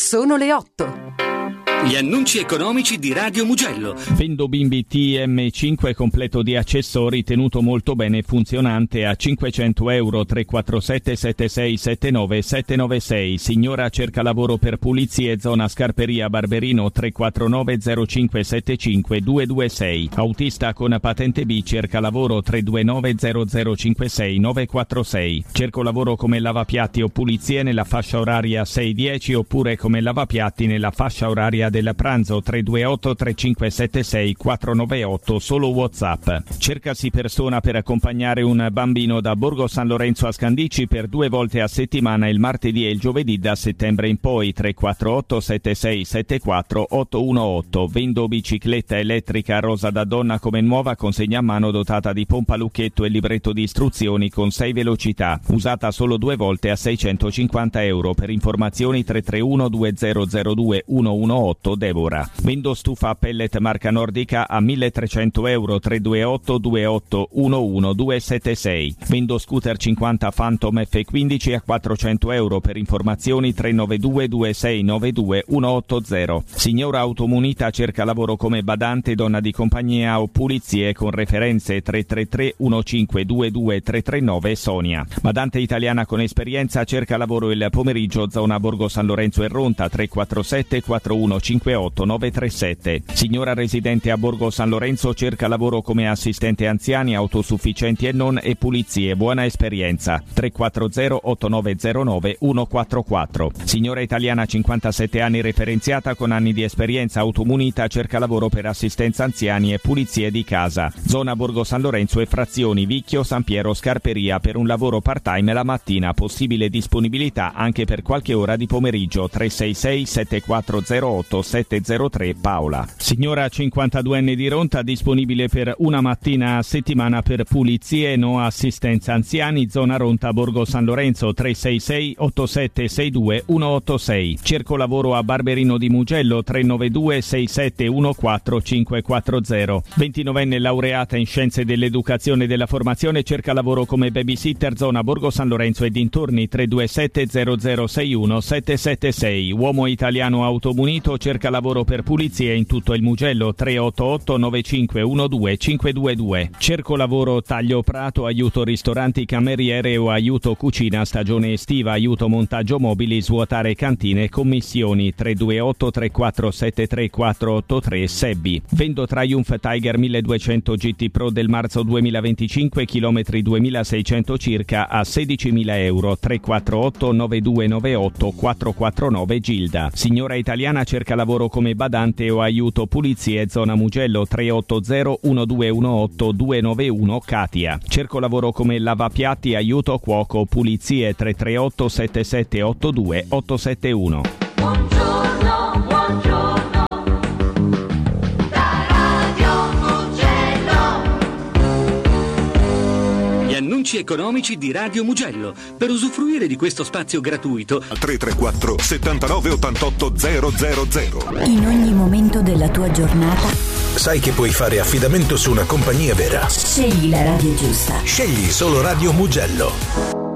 Sono le 8. Gli annunci economici di Radio Mugello. Vendo Bimbi TM5 completo di accessori, tenuto molto bene, funzionante, a €500. 347 76 79 796. Signora cerca lavoro per pulizie, zona Scarperia Barberino. 349 05 75 226. Autista con patente B cerca lavoro. 329 0056 946. Cerco lavoro come lavapiatti o pulizie nella fascia oraria 6-10 oppure come lavapiatti nella fascia oraria del pranzo. 328 3576 498, solo WhatsApp. Cercasi persona per accompagnare un bambino da Borgo San Lorenzo a Scandicci per 2 volte a settimana, il martedì e il giovedì da settembre in poi. 348 76 74 818. Vendo bicicletta elettrica rosa da donna come nuova, consegna a mano dotata di pompa lucchetto e libretto di istruzioni con 6 velocità, usata solo 2 volte a €650. Per informazioni 331 2002 118 Devora. Vendo stufa a pellet marca nordica a €1.300. 328 28 11 276. Vendo scooter 50 Phantom F15 a €400. Per informazioni 392 2692 180. Signora automunita cerca lavoro come badante, donna di compagnia o pulizie, con referenze 333 1522 339 Sonia. Badante italiana con esperienza cerca lavoro il pomeriggio, zona Borgo San Lorenzo e Ronta. 347 4158 937. Signora residente a Borgo San Lorenzo cerca lavoro come assistente anziani, autosufficienti e non, e pulizie, buona esperienza. 340 8909 144. Signora italiana 57 anni, referenziata con anni di esperienza, automunita, cerca lavoro per assistenza anziani e pulizie di casa. Zona Borgo San Lorenzo e frazioni Vicchio, San Piero, Scarperia, per un lavoro part-time la mattina, possibile disponibilità anche per qualche ora di pomeriggio. 366 7408 703 Paola. Signora 52enne di Ronta, disponibile per una mattina a settimana per pulizie e no assistenza anziani, zona Ronta Borgo San Lorenzo. 366 8762 186. Cerco lavoro a Barberino di Mugello. 392 6714 540. 29enne laureata in scienze dell'educazione e della formazione, cerca lavoro come babysitter, zona Borgo San Lorenzo e dintorni. 327 0061 776. Uomo italiano automunito, cerca lavoro per pulizie in tutto il Mugello. 388 9512 522. Cerco lavoro taglio prato, aiuto ristoranti, cameriere o aiuto cucina stagione estiva, aiuto montaggio mobili, svuotare cantine, commissioni. 328 34 73 483 Sebbi. Vendo Triumph Tiger 1200 GT Pro del marzo 2025, chilometri 2600 circa, a €16.000. 348 9298 449 Gilda. Signora italiana cerca lavoro come badante o aiuto pulizie, zona Mugello. 380 1218 291 Katia. Cerco lavoro come lavapiatti, aiuto cuoco, pulizie. 338 7782 871. Buongiorno, buongiorno, da Radio Mugello. Gli annunci economici di Radio Mugello. Per usufruire di questo spazio gratuito 334 79 88 000. In ogni momento della tua giornata sai che puoi fare affidamento su una compagnia vera. scegli la radio giusta. Scegli solo Radio Mugello.